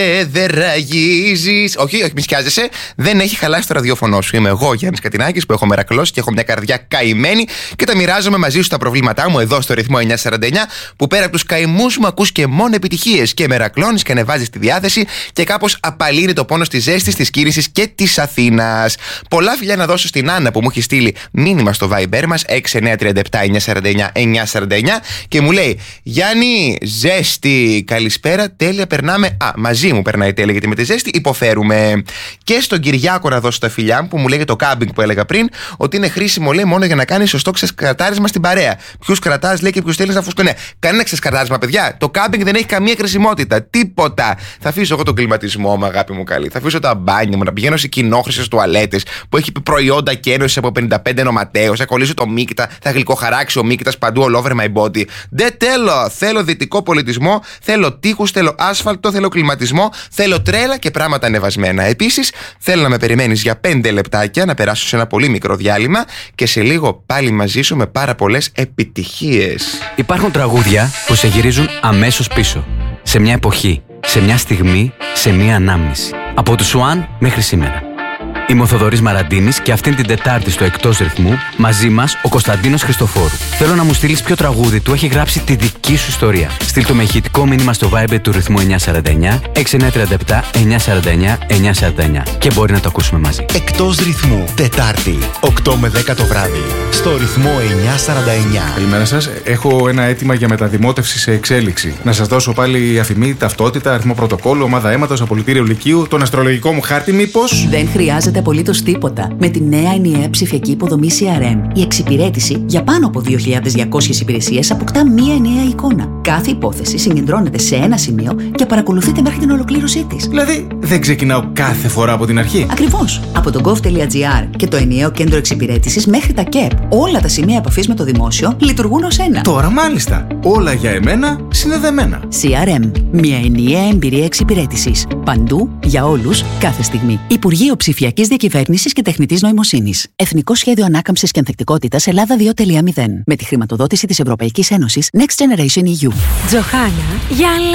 Δεν ραγίζεις. Όχι, μη σκιάζεσαι. Δεν έχει χαλάσει το ραδιόφωνο σου. Είμαι εγώ, Γιάννης Κατινάκης, που έχω μερακλώσει και έχω μια καρδιά καημένη και τα μοιράζομαι μαζί σου τα προβλήματά μου εδώ στο ρυθμό 949, που πέρα από τους καημούς μου ακούς και μόνο επιτυχίες και μερακλώνεις και ανεβάζεις τη διάθεση και κάπως απαλύνει το πόνο στη ζέστη της κίνησης και της Αθήνας. Πολλά φιλιά να δώσω στην Άννα που μου έχει στείλει μήνυμα στο Viber μας 6937-949-949 και μου λέει: Γιάννη, ζέστη, καλησπέρα, τέλεια, περνάμε. Μαζί μου περνάει τέλεια, γιατί με τη ζέστη υποφέρουμε. Και στον Κυριάκο να δώσω τα φιλιά μου που μου λέει το κάμπινγκ που έλεγα πριν, ότι είναι χρήσιμο, λέει, μόνο για να κάνει σωστό ξεσκρατάρισμα στην παρέα. Ποιους κρατάς, λέει, και ποιους θέλεις να φουσκώνε. Κανένα ξεσκρατάρισμα, παιδιά. Το κάμπινγκ δεν έχει καμία χρησιμότητα. Τίποτα. Θα αφήσω εγώ τον κλιματισμό μου, αγάπη μου καλή. Θα αφήσω τα μπάνια μου, να πηγαίνω σε κοινόχρηστες τουαλέτες που έχει προϊόντα κένωσης από 55 νοματέους. Θα κολλήσω το μύκητα, θα γλυκοχαράξει ο μύκητας παντού all over my body. Δεν θέλω. Θέλω δυτικό πολιτισμό, θέλω τείχους, θέλω άσφαλτο, θέλω κλιματισμό, θέλω τρέλα και πράγματα ανεβασμένα. Επίσης, θέλω να με περιμένεις για 5 λεπτάκια να περάσω σε ένα πολύ μικρό διάλειμμα και σε λίγο πάλι μαζί σου με πάρα πολλές επιτυχίες. Υπάρχουν τραγούδια που σε γυρίζουν αμέσως πίσω. Σε μια εποχή, σε μια στιγμή, σε μια ανάμνηση. Από του Σουάν μέχρι σήμερα. Είμαι ο Θοδωρής Μαραντίνης και αυτήν την Τετάρτη στο Εκτός Ρυθμού, μαζί μας ο Κωνσταντίνος Χριστοφόρου. Θέλω να μου στείλεις ποιο τραγούδι του έχει γράψει τη δική σου ιστορία. Στείλ το με ηχητικό μήνυμα στο Viber του Ρυθμού 949 6937 949 949 και μπορεί να το ακούσουμε μαζί. Εκτός Ρυθμού, Τετάρτη, 8 με 10 το βράδυ, στο Ρυθμό 949. Καλημέρα σας. Έχω ένα αίτημα για μεταδημότευση σε εξέλιξη. Να σας δώσω πάλι αφημί, ταυτότητα, αριθμό πρωτοκόλλου, ομάδα αίματος, απολυτήριο λυκείου, τον αστρολογικό μου χάρτη, μήπως? Δεν χρειάζεται απολύτως τίποτα. Με τη νέα ενιαία ψηφιακή υποδομή CRM, η εξυπηρέτηση για πάνω από 2.200 υπηρεσίες αποκτά μία ενιαία εικόνα. Κάθε υπόθεση συγκεντρώνεται σε ένα σημείο και παρακολουθείται μέχρι την ολοκλήρωσή της. Δηλαδή, δεν ξεκινάω κάθε φορά από την αρχή. Ακριβώς. Από το gov.gr και το ενιαίο κέντρο εξυπηρέτησης μέχρι τα ΚΕΠ, όλα τα σημεία επαφής με το δημόσιο λειτουργούν ως ένα. Τώρα μάλιστα. Όλα για εμένα συνδεδεμένα. CRM. Μια ενιαία εμπειρία εξυπηρέτησης. Παντού, για όλους, κάθε στιγμή. Υπουργείο Ψηφιακής Διακυβέρνησης και Τεχνητής Νοημοσύνης. Εθνικό Σχέδιο Ανάκαμψης και Ανθεκτικότητας Ελλάδα 2.0. Με τη χρηματοδότηση της Ευρωπαϊκής Ένωσης Next Generation EU. Τζοχάνα, για